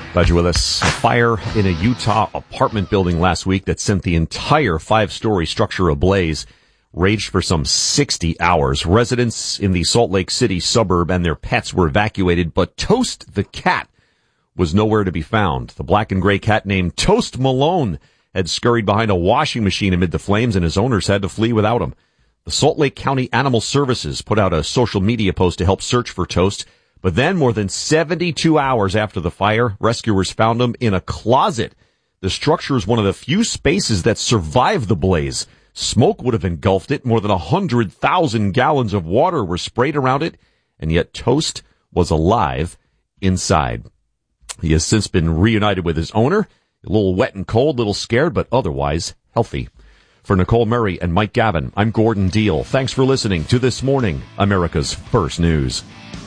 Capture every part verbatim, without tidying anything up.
Glad you're with us. A fire in a Utah apartment building last week that sent the entire five-story structure ablaze raged for some sixty hours. Residents in the Salt Lake City suburb and their pets were evacuated, but Toast the cat was nowhere to be found. The black and gray cat named Toast Malone had scurried behind a washing machine amid the flames, and his owners had to flee without him. The Salt Lake County Animal Services put out a social media post to help search for Toast. But then, more than seventy-two hours after the fire, rescuers found him in a closet. The structure is one of the few spaces that survived the blaze. Smoke would have engulfed it. More than one hundred thousand gallons of water were sprayed around it, and yet Toast was alive inside. He has since been reunited with his owner. A little wet and cold, a little scared, but otherwise healthy. For Nicole Murray and Mike Gavin, I'm Gordon Deal. Thanks for listening to This Morning, America's First News.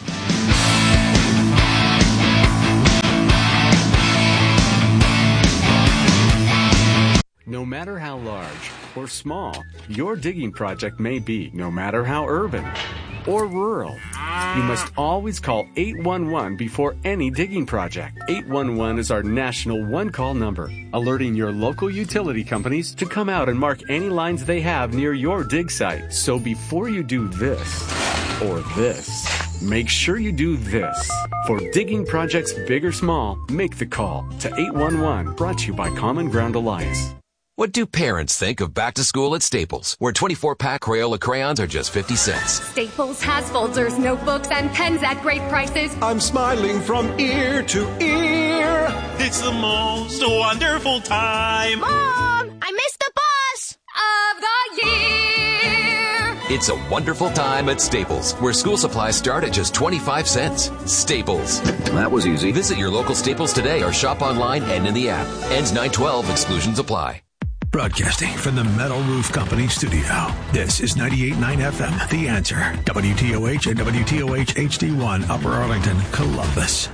No matter how large or small your digging project may be, no matter how urban or rural, you must always call eight one one before any digging project. eight one one is our national one-call number, alerting your local utility companies to come out and mark any lines they have near your dig site. So before you do this or this, make sure you do this. For digging projects big or small, make the call to eight one one, brought to you by Common Ground Alliance. What do parents think of back to school at Staples, where twenty-four pack Crayola crayons are just fifty cents? Staples has folders, notebooks, and pens at great prices. I'm smiling from ear to ear. It's the most wonderful time. Mom, I missed the bus of the year. It's a wonderful time at Staples, where school supplies start at just twenty-five cents. Staples. That was easy. Visit your local Staples today or shop online and in the app. Ends nine twelve. Exclusions apply. Broadcasting from the Metal Roof Company studio. This is ninety-eight point nine F M, The Answer. W T O H and W T O H H D one, Upper Arlington, Columbus.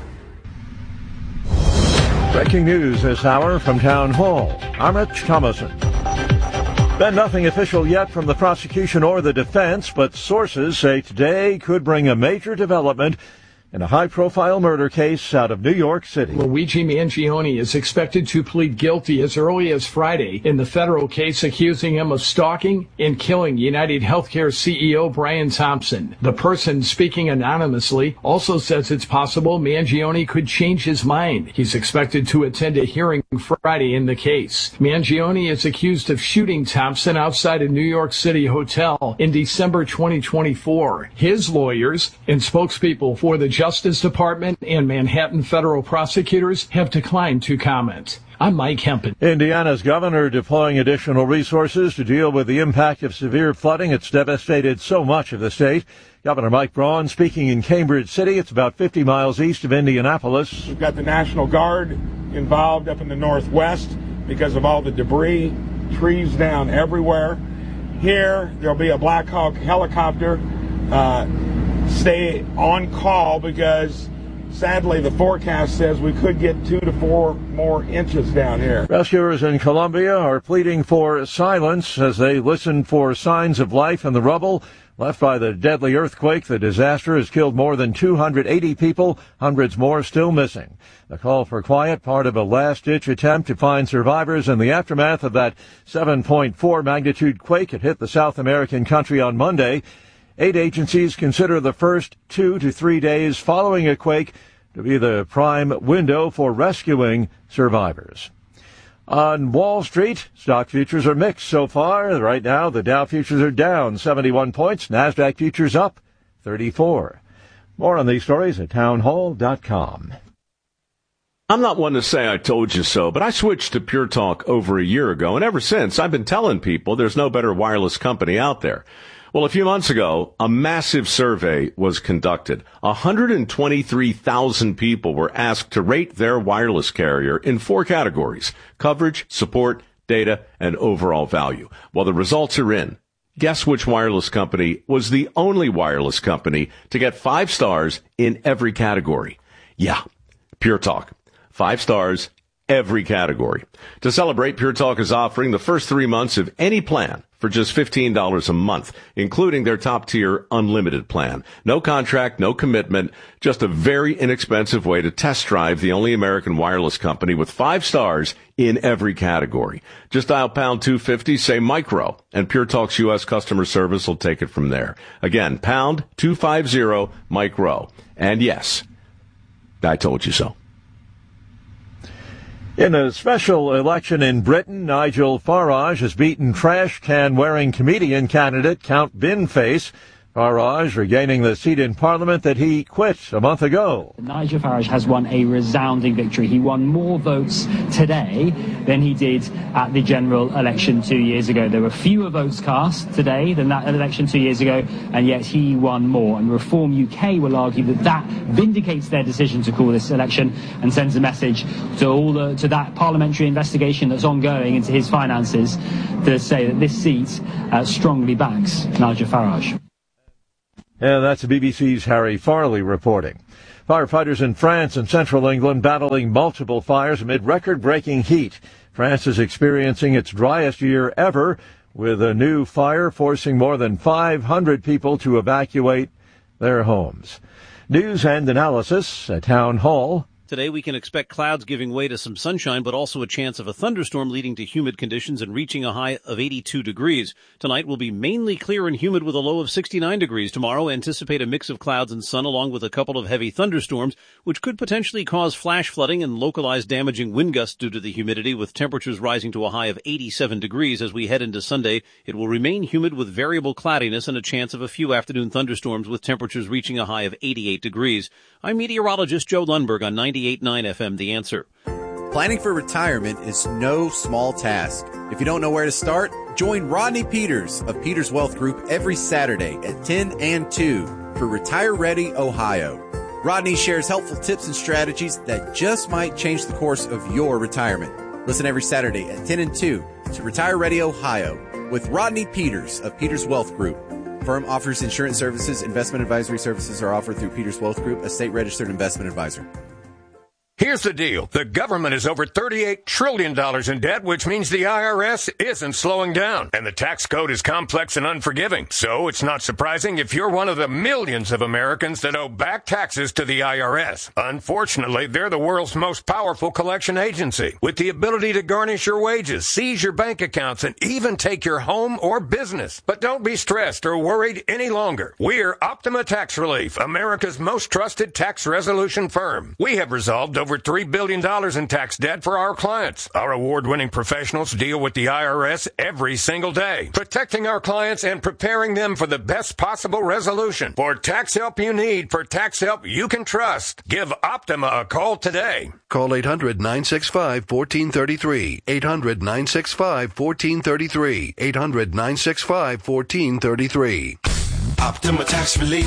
Breaking news this hour from Town Hall. I'm Rich Thomason. Been nothing official yet from the prosecution or the defense, but sources say today could bring a major development in a high-profile murder case out of New York City. Luigi Mangione is expected to plead guilty as early as Friday in the federal case accusing him of stalking and killing United Healthcare C E O Brian Thompson. The person speaking anonymously also says it's possible Mangione could change his mind. He's expected to attend a hearing Friday in the case. Mangione is accused of shooting Thompson outside a New York City hotel in December twenty twenty-four. His lawyers and spokespeople for the Justice Department and Manhattan federal prosecutors have declined to comment. I'm Mike Hempen. Indiana's governor deploying additional resources to deal with the impact of severe flooding. It's devastated so much of the state. Governor Mike Braun speaking in Cambridge City. It's about fifty miles east of Indianapolis. We've got the National Guard involved up in the northwest because of all the debris, trees down everywhere. Here, there'll be a Black Hawk helicopter uh, stay on call because sadly the forecast says we could get two to four more inches down here. Rescuers in Columbia are pleading for silence as they listen for signs of life in the rubble left by the deadly earthquake. The disaster has killed more than two hundred eighty people, hundreds more still missing. The call for quiet, part of a last-ditch attempt to find survivors in the aftermath of that seven point four magnitude quake that hit the South American country on Monday. Eight agencies consider the first two to three days following a quake to be the prime window for rescuing survivors. On Wall Street, stock futures are mixed so far. Right now, the Dow futures are down seventy-one points. NASDAQ futures up thirty-four. More on these stories at townhall dot com. I'm not one to say I told you so, but I switched to Pure Talk over a year ago, and ever since, I've been telling people there's no better wireless company out there. Well, a few months ago, a massive survey was conducted. one hundred twenty-three thousand people were asked to rate their wireless carrier in four categories: coverage, support, data, and overall value. Well, the results are in. Guess which wireless company was the only wireless company to get five stars in every category? Yeah, Pure Talk. Five stars, every category. To celebrate, Pure Talk is offering the first three months of any plan for just fifteen dollars a month, including their top-tier unlimited plan. No contract, no commitment, just a very inexpensive way to test drive the only American wireless company with five stars in every category. Just dial pound two fifty, say micro, and Pure Talk's U S customer service will take it from there. Again, pound two fifty, micro. And yes, I told you so. In a special election in Britain, Nigel Farage has beaten trash can-wearing comedian candidate Count Binface. Farage regaining the seat in Parliament that he quit a month ago. Nigel Farage has won a resounding victory. He won more votes today than he did at the general election two years ago. There were fewer votes cast today than that election two years ago, and yet he won more. And Reform U K will argue that that vindicates their decision to call this election and sends a message to all the, to that parliamentary investigation that's ongoing into his finances to say that this seat uh, strongly backs Nigel Farage. And that's B B C's Harry Farley reporting. Firefighters in France and central England battling multiple fires amid record-breaking heat. France is experiencing its driest year ever, with a new fire forcing more than five hundred people to evacuate their homes. News and analysis at Town Hall. Today we can expect clouds giving way to some sunshine, but also a chance of a thunderstorm leading to humid conditions and reaching a high of eighty-two degrees. Tonight will be mainly clear and humid with a low of sixty-nine degrees. Tomorrow anticipate a mix of clouds and sun along with a couple of heavy thunderstorms, which could potentially cause flash flooding and localized damaging wind gusts due to the humidity, with temperatures rising to a high of eighty-seven degrees as we head into Sunday. It will remain humid with variable cloudiness and a chance of a few afternoon thunderstorms with temperatures reaching a high of eighty-eight degrees. I'm meteorologist Joe Lundberg on ninety-eight point nine F M, The Answer. Planning for retirement is no small task. If you don't know where to start, join Rodney Peters of Peters Wealth Group every Saturday at ten and two for Retire Ready Ohio. Rodney shares helpful tips and strategies that just might change the course of your retirement. Listen every Saturday at ten and two to Retire Ready Ohio with Rodney Peters of Peters Wealth Group. Firm offers insurance services. Investment advisory services are offered through Peters Wealth Group, a state-registered investment advisor. Here's the deal. The government is over thirty-eight trillion dollars in debt, which means the I R S isn't slowing down. And the tax code is complex and unforgiving. So it's not surprising if you're one of the millions of Americans that owe back taxes to the I R S. Unfortunately, they're the world's most powerful collection agency, with the ability to garnish your wages, seize your bank accounts, and even take your home or business. But don't be stressed or worried any longer. We're Optima Tax Relief, America's most trusted tax resolution firm. We have resolved over Over three billion dollars in tax debt for our clients. Our award-winning professionals deal with the I R S every single day, protecting our clients and preparing them for the best possible resolution. For tax help you need, for tax help you can trust, give Optima a call today. Call eight hundred, nine six five, one four three three. eight hundred, nine six five, one four three three. eight hundred, nine six five, one four three three. Optima Tax Relief.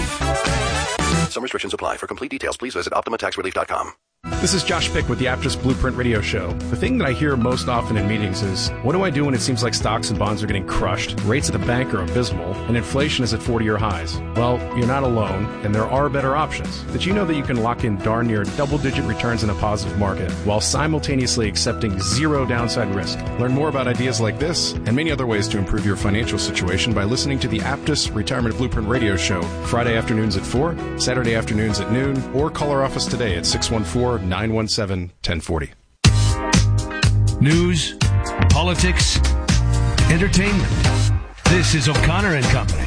Some restrictions apply. For complete details, please visit optima tax relief dot com. This is Josh Pick with the Aptus Blueprint Radio Show. The thing that I hear most often in meetings is, what do I do when it seems like stocks and bonds are getting crushed, rates at the bank are abysmal, and inflation is at forty-year highs? Well, you're not alone, and there are better options. Did you know that you can lock in darn near double-digit returns in a positive market while simultaneously accepting zero downside risk? Learn more about ideas like this and many other ways to improve your financial situation by listening to the Aptus Retirement Blueprint Radio Show, Friday afternoons at four, Saturday afternoons at noon, or call our office today at six one four, nine one seven, one oh four oh. News, politics, entertainment. This is O'Connor and Company.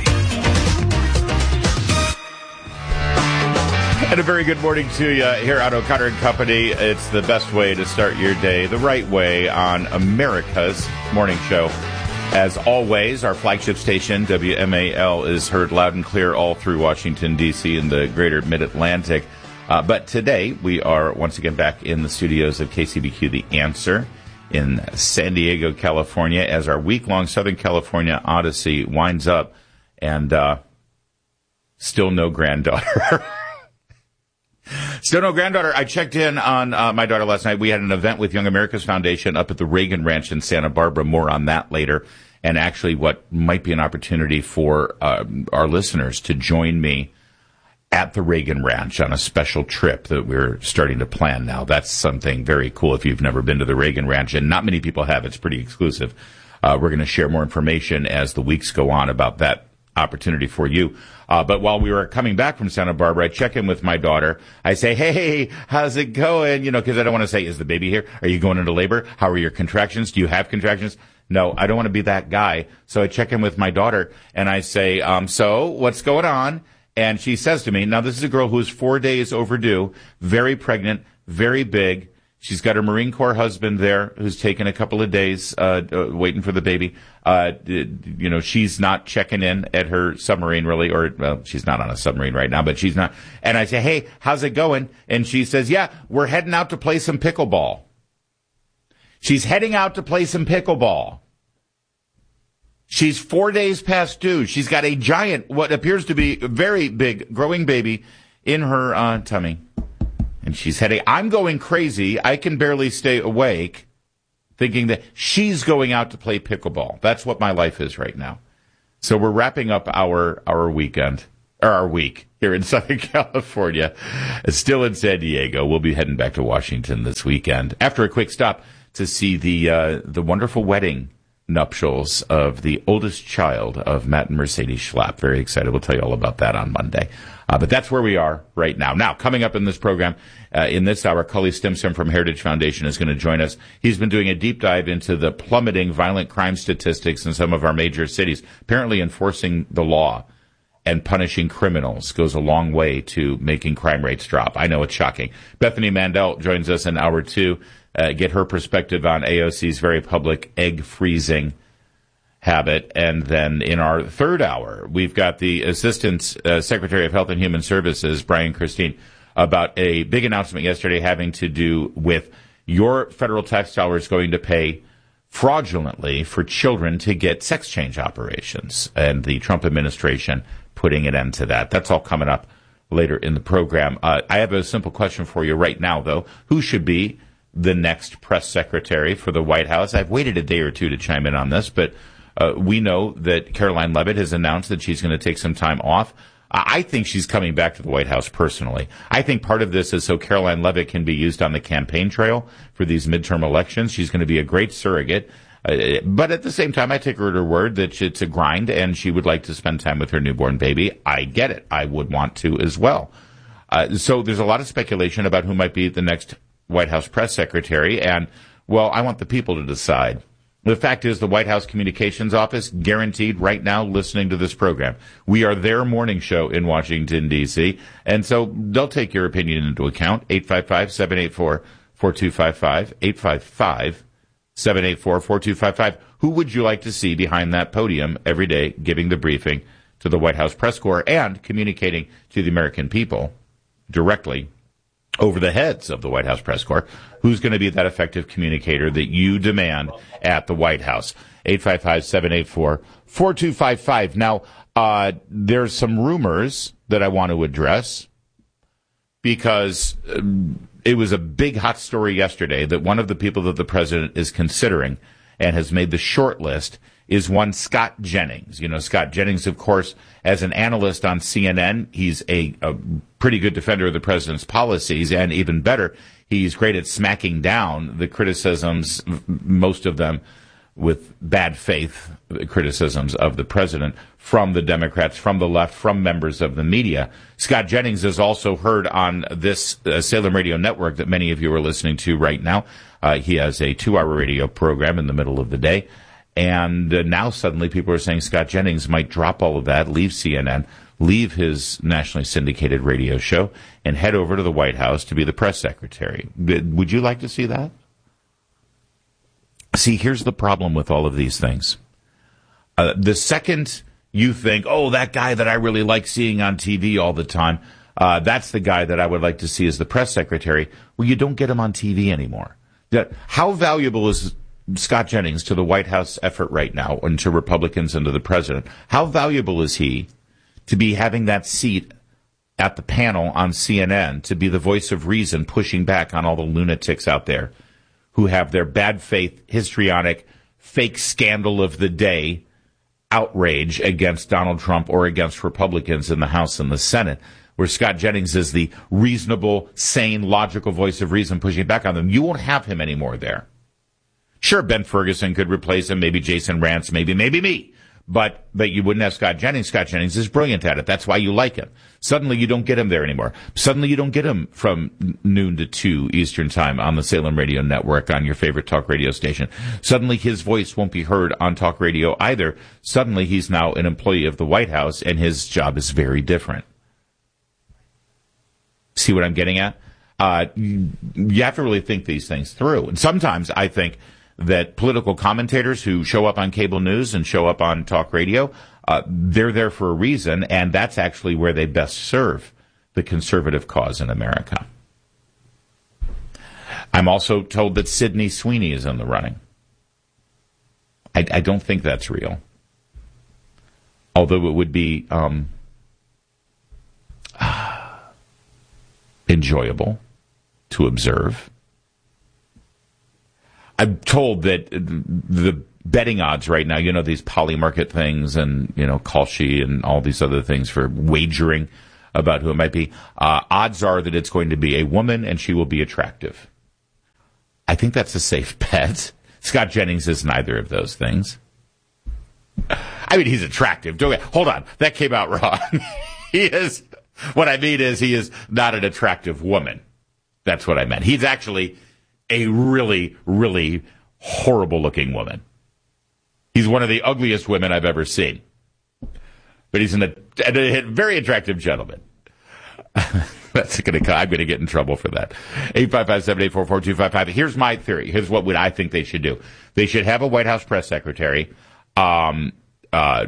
And a very good morning to you here on O'Connor and Company. It's the best way to start your day, the right way on America's morning show. As always, our flagship station, W M A L, is heard loud and clear all through Washington, D C and the greater Mid-Atlantic. Uh, but today, we are once again back in the studios of K C B Q, The Answer, in San Diego, California, as our week-long Southern California Odyssey winds up. And uh, still no granddaughter. Still no granddaughter. I checked in on uh, my daughter last night. We had an event with Young America's Foundation up at the Reagan Ranch in Santa Barbara. More on that later. And actually what might be an opportunity for uh, our listeners to join me at the Reagan Ranch on a special trip that we're starting to plan now. That's something very cool if you've never been to the Reagan Ranch, and not many people have. It's pretty exclusive. Uh, we're going to share more information as the weeks go on about that opportunity for you. Uh, but while we were coming back from Santa Barbara, I check in with my daughter. I say, hey, how's it going? You know, because I don't want to say, is the baby here? Are you going into labor? How are your contractions? Do you have contractions? No, I don't want to be that guy. So I check in with my daughter and I say, um, so what's going on? And she says to me, now this is a girl who is four days overdue, very pregnant, very big. She's got her Marine Corps husband there who's taken a couple of days uh, uh, waiting for the baby. Uh, you know, she's not checking in at her submarine really, or, well, she's not on a submarine right now, but she's not. And I say, hey, how's it going? And she says, yeah, we're heading out to play some pickleball. She's heading out to play some pickleball. She's four days past due. She's got a giant, what appears to be a very big, growing baby in her uh, tummy. And she's heading, I'm going crazy. I can barely stay awake thinking that she's going out to play pickleball. That's what my life is right now. So we're wrapping up our, our weekend, or our week here in Southern California. Still in San Diego. We'll be heading back to Washington this weekend after a quick stop to see the, uh, the wonderful wedding nuptials of the oldest child of Matt and Mercedes Schlapp. Very excited. We'll tell you all about that on Monday. Uh, but that's where we are right now. Now, coming up in this program, uh, in this hour, Cully Stimson from Heritage Foundation is going to join us. He's been doing a deep dive into the plummeting violent crime statistics in some of our major cities. Apparently enforcing the law and punishing criminals goes a long way to making crime rates drop. I know it's shocking. Bethany Mandel joins us in hour two. Uh, get her perspective on A O C's very public egg freezing habit. And then in our third hour, we've got the Assistant uh, Secretary of Health and Human Services, Brian Christine, about a big announcement yesterday having to do with your federal tax dollars going to pay fraudulently for children to get sex change operations, and the Trump administration putting an end to that. That's all coming up later in the program. Uh, I have a simple question for you right now, though. Who should be the next press secretary for the White House? I've waited a day or two to chime in on this, but uh, we know that Caroline Leavitt has announced that she's going to take some time off. I think she's coming back to the White House personally. I think part of this is so Caroline Leavitt can be used on the campaign trail for these midterm elections. She's going to be a great surrogate. Uh, but at the same time, I take her at her word that it's a grind and she would like to spend time with her newborn baby. I get it. I would want to as well. Uh, so there's a lot of speculation about who might be the next White House press secretary, and, well, I want the people to decide. The fact is the White House Communications Office guaranteed right now listening to this program. We are their morning show in Washington, D C, and so they'll take your opinion into account. eight five five, seven eight four, four two five five, eight five five, seven eight four, four two five five. Who would you like to see behind that podium every day giving the briefing to the White House press corps and communicating to the American people directly over the heads of the White House press corps? Who's going to be that effective communicator that you demand at the White House? eight five five, seven eight four, four two five five. Now, uh, there's some rumors that I want to address because um, it was a big hot story yesterday that one of the people that the president is considering and has made the short list is one Scott Jennings. You know, Scott Jennings, of course, as an analyst on C N N, he's a, a pretty good defender of the president's policies, and even better, he's great at smacking down the criticisms, most of them with bad faith criticisms of the president from the Democrats, from the left, from members of the media. Scott Jennings is also heard on this uh, Salem Radio Network that many of you are listening to right now. Uh, he has a two-hour radio program in the middle of the day. And uh, now suddenly people are saying Scott Jennings might drop all of that, leave C N N, leave his nationally syndicated radio show, and head over to the White House to be the press secretary. Would you like to see that? See, here's the problem with all of these things. Uh, the second you think, oh, that guy that I really like seeing on T V all the time, uh, that's the guy that I would like to see as the press secretary, well, you don't get him on T V anymore. How valuable is Scott Jennings to the White House effort right now, and to Republicans and to the president? How valuable is he to be having that seat at the panel on C N N, to be the voice of reason, pushing back on all the lunatics out there who have their bad faith, histrionic, fake scandal of the day outrage against Donald Trump or against Republicans in the House and the Senate, where Scott Jennings is the reasonable, sane, logical voice of reason pushing back on them? You won't have him anymore there. Sure, Ben Ferguson could replace him, maybe Jason Rance, maybe, maybe me. But, but you wouldn't have Scott Jennings. Scott Jennings is brilliant at it. That's why you like him. Suddenly you don't get him there anymore. Suddenly you don't get him from noon to two Eastern time on the Salem Radio Network on your favorite talk radio station. Suddenly his voice won't be heard on talk radio either. Suddenly he's now an employee of the White House and his job is very different. See what I'm getting at? Uh, you, you have to really think these things through. And sometimes I think that political commentators who show up on cable news and show up on talk radio, uh, they're there for a reason, and that's actually where they best serve the conservative cause in America. I'm also told that Sydney Sweeney is in the running. I, I don't think that's real. Although it would be um, enjoyable to observe. I'm told that the betting odds right now, you know, these poly market things and, you know, Kalshi and all these other things for wagering about who it might be, uh, odds are that it's going to be a woman and she will be attractive. I think that's a safe bet. Scott Jennings is neither of those things. I mean, he's attractive. Don't get, hold on. That came out wrong. He is, what I mean is he is not an attractive woman. That's what I meant. He's actually a really, really horrible-looking woman. He's one of the ugliest women I've ever seen. But he's an, a, a very attractive gentleman. That's gonna, I'm going to get in trouble for that. eight five five, seven eight four, four two five five. Here's my theory. Here's what would I think they should do. They should have a White House press secretary um, uh,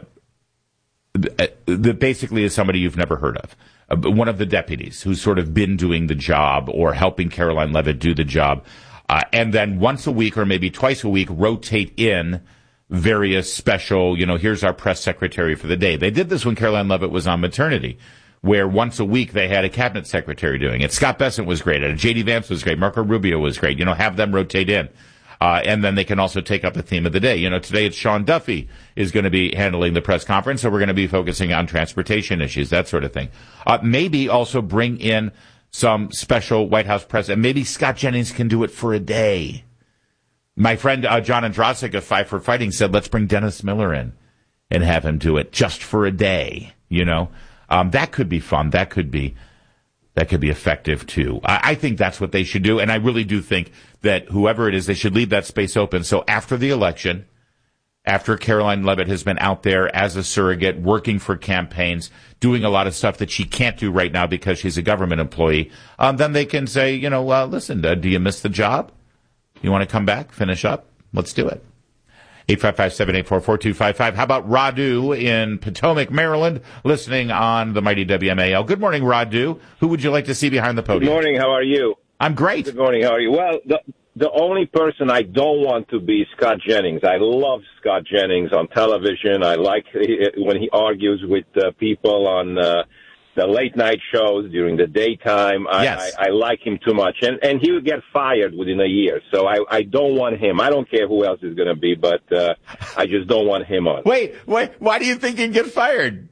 that basically is somebody you've never heard of. Uh, one of the deputies who's sort of been doing the job or helping Caroline Leavitt do the job. Uh, and then once a week or maybe twice a week, rotate in various special, you know, here's our press secretary for the day. They did this when Caroline Leavitt was on maternity, where once a week they had a cabinet secretary doing it. Scott Bessent was great at it. J D Vance was great. Marco Rubio was great. You know, have them rotate in. Uh, and then they can also take up the theme of the day. You know, today it's Sean Duffy is going to be handling the press conference, so we're going to be focusing on transportation issues, that sort of thing. Uh, maybe also bring in some special White House press, and maybe Scott Jennings can do it for a day. My friend uh, John Andrasik of Five for Fighting said, let's bring Dennis Miller in and have him do it just for a day, you know. Um, that could be fun. That could be that could be effective, too. I, I think that's what they should do, and I really do think that whoever it is, they should leave that space open. So after the election, after Caroline Leavitt has been out there as a surrogate, working for campaigns, doing a lot of stuff that she can't do right now because she's a government employee, um, then they can say, you know, uh, listen, uh, do you miss the job? You want to come back, finish up? Let's do it. eight five five, seven eight four, four two five five. How about Radu in Potomac, Maryland, listening on the mighty W M A L? Good morning, Radu. Who would you like to see behind the podium? Good morning. How are you? I'm great. Good morning. How are you? Well, the, the only person I don't want to be Scott Jennings. I love Scott Jennings on television. I like it when he argues with uh, people on uh, the late-night shows during the daytime. I, yes. I, I like him too much. And, and he would get fired within a year. So I, I don't want him. I don't care who else is going to be, but uh, I just don't want him on. Wait, wait. Why do you think he'd get fired?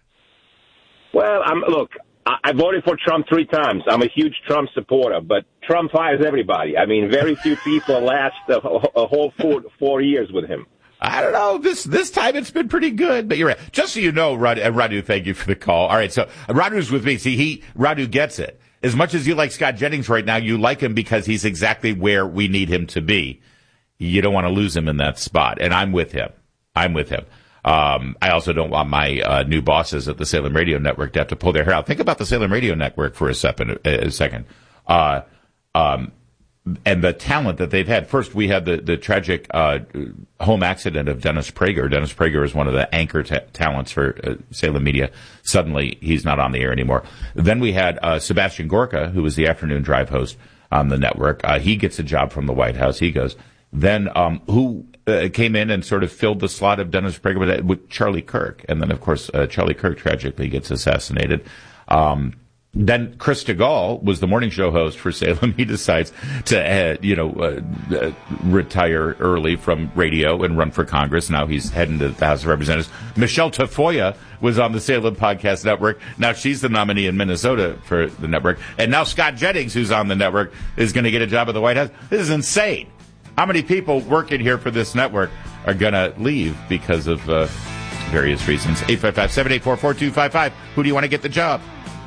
Well, I'm look, I, I voted for Trump three times. I'm a huge Trump supporter, but Trump fires everybody. I mean, very few people last a, a whole four, four years with him. I don't know. This this time it's been pretty good, but you're right. Just so you know, Radu, uh, Radu, thank you for the call. All right, so uh, Radu's with me. See, he Radu gets it. As much as you like Scott Jennings right now, you like him because he's exactly where we need him to be. You don't want to lose him in that spot, and I'm with him. I'm with him. Um, I also don't want my uh, new bosses at the Salem Radio Network to have to pull their hair out. Think about the Salem Radio Network for a second. A second. Uh, um, and the talent that they've had. First, we had the, the tragic uh, home accident of Dennis Prager. Dennis Prager is one of the anchor ta- talents for uh, Salem Media. Suddenly, he's not on the air anymore. Then we had uh, Sebastian Gorka, who was the afternoon drive host on the network. Uh, he gets a job from the White House. He goes. Then um, who uh, came in and sort of filled the slot of Dennis Prager with, with Charlie Kirk. And then, of course, uh, Charlie Kirk tragically gets assassinated. Um Then Chris DeGaulle was the morning show host for Salem. He decides to, uh, you know, uh, uh, retire early from radio and run for Congress. Now he's heading to the House of Representatives. Michelle Tafoya was on the Salem Podcast Network. Now she's the nominee in Minnesota for the network. And now Scott Jennings, who's on the network, is going to get a job at the White House. This is insane. How many people working here for this network are going to leave because of uh, various reasons? eight five five, seven eight four, four two five five. Who do you want to get the job?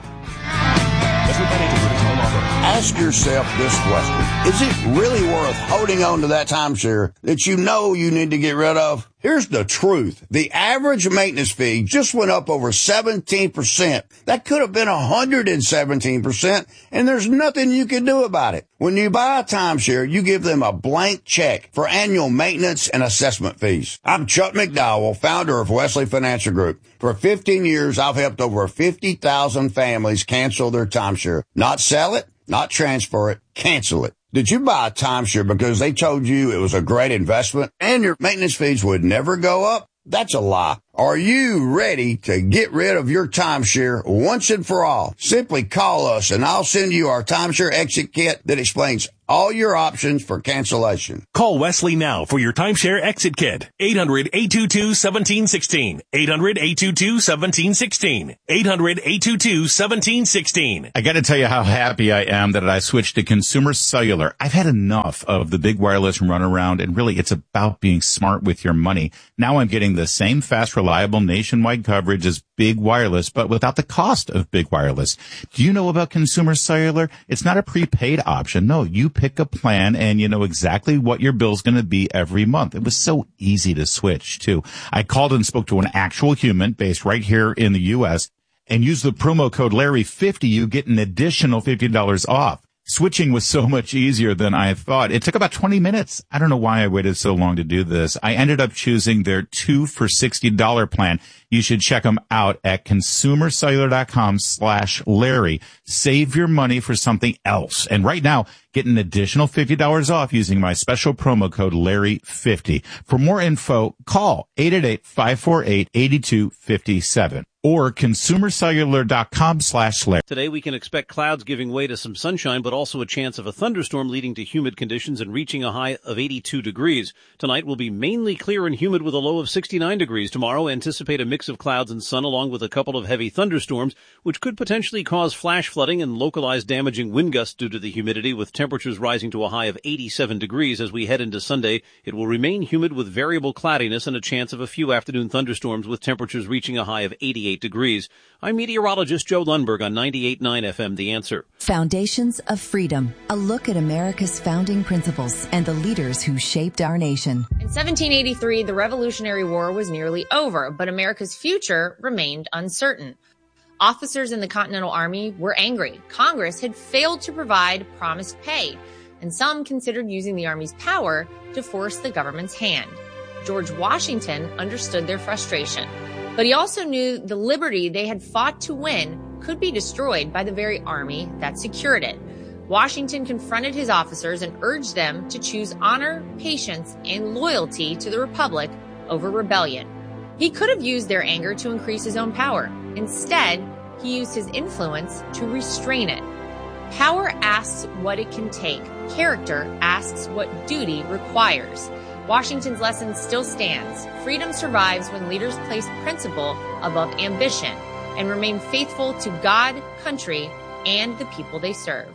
Ask yourself this question. Is it really worth holding on to that timeshare that you know you need to get rid of? Here's the truth. The average maintenance fee just went up over seventeen percent. That could have been one hundred seventeen percent, and there's nothing you can do about it. When you buy a timeshare, you give them a blank check for annual maintenance and assessment fees. I'm Chuck McDowell, founder of Wesley Financial Group. For fifteen years, I've helped over fifty thousand families cancel their timeshare. Not sell it, not transfer it, cancel it. Did you buy a timeshare because they told you it was a great investment and your maintenance fees would never go up? That's a lie. Are you ready to get rid of your timeshare once and for all? Simply call us and I'll send you our timeshare exit kit that explains all your options for cancellation. Call Wesley now for your timeshare exit kit. eight hundred, eight two two, one seven one six. eight hundred, eight two two, one seven one six. eight hundred, eight two two, one seven one six. I got to tell you how happy I am that I switched to Consumer Cellular. I've had enough of the big wireless runaround, and really it's about being smart with your money. Now I'm getting the same fast, reliable nationwide coverage as big wireless, but without the cost of big wireless. Do you know about Consumer Cellular? It's not a prepaid option. No, you pick a plan and you know exactly what your bill's going to be every month. It was so easy to switch too. I called and spoke to an actual human based right here in the U S and used the promo code Larry fifty. You get an additional fifty dollars off. Switching was so much easier than I thought. It took about twenty minutes. I don't know why I waited so long to do this. I ended up choosing their two for sixty dollars plan. You should check them out at consumercellular.com slash Larry. Save your money for something else. And right now, get an additional fifty dollars off using my special promo code Larry fifty. For more info, call eight eight eight, five four eight, eight two five seven. Or consumercellular.com slash Larry. Today we can expect clouds giving way to some sunshine, but also a chance of a thunderstorm leading to humid conditions and reaching a high of eighty-two degrees. Tonight will be mainly clear and humid with a low of sixty-nine degrees. Tomorrow anticipate a mix of clouds and sun along with a couple of heavy thunderstorms, which could potentially cause flash flooding and localized damaging wind gusts due to the humidity, with temperatures rising to a high of eighty-seven degrees as we head into Sunday. It will remain humid with variable cloudiness and a chance of a few afternoon thunderstorms with temperatures reaching a high of eighty-eight degrees. I'm meteorologist Joe Lundberg on ninety-eight point nine F M, The Answer. Foundations of Freedom, a look at America's founding principles and the leaders who shaped our nation. In seventeen eighty-three, the Revolutionary War was nearly over, but America's future remained uncertain. Officers in the Continental Army were angry. Congress had failed to provide promised pay, and some considered using the Army's power to force the government's hand. George Washington understood their frustration, but he also knew the liberty they had fought to win could be destroyed by the very army that secured it. Washington confronted his officers and urged them to choose honor, patience, and loyalty to the Republic over rebellion. He could have used their anger to increase his own power. Instead, he used his influence to restrain it. Power asks what it can take. Character asks what duty requires. Washington's lesson still stands. Freedom survives when leaders place principle above ambition and remain faithful to God, country, and the people they serve.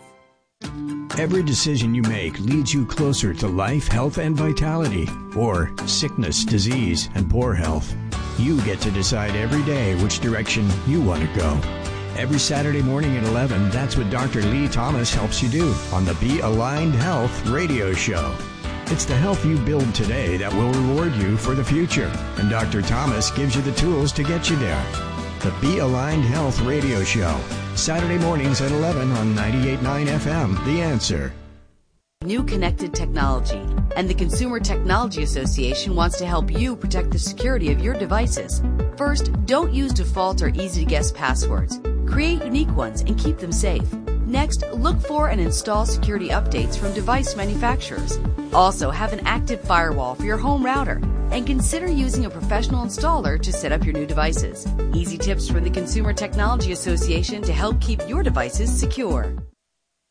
Every decision you make leads you closer to life, health, and vitality, or sickness, disease, and poor health. You get to decide every day which direction you want to go. Every Saturday morning at eleven, that's what Doctor Lee Thomas helps you do on the Be Aligned Health radio show. It's the health you build today that will reward you for the future, and Doctor Thomas gives you the tools to get you there. The Be Aligned Health radio show, Saturday mornings at eleven on ninety-eight point nine F M, The Answer. New connected technology, and the Consumer Technology Association wants to help you protect the security of your devices. First, don't use default or easy-to-guess passwords. Create unique ones and keep them safe. Next, look for and install security updates from device manufacturers. Also, have an active firewall for your home router, and consider using a professional installer to set up your new devices. Easy tips from the Consumer Technology Association to help keep your devices secure.